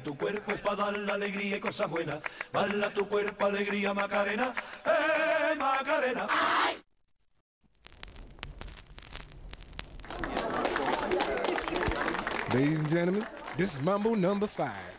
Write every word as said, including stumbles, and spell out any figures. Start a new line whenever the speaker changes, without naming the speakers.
tu cuerpo es para dar la alegría y cosas buenas. Baila tu cuerpo, alegría, Macarena, eh, Macarena. ¡Ay!
Ladies and gentlemen, this is Mambo number five.